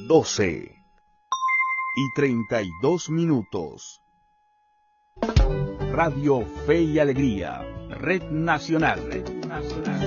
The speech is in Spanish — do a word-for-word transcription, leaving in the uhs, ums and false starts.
doce y treinta y dos minutos. Radio Fe y Alegría, Red Nacional. Red Nacional.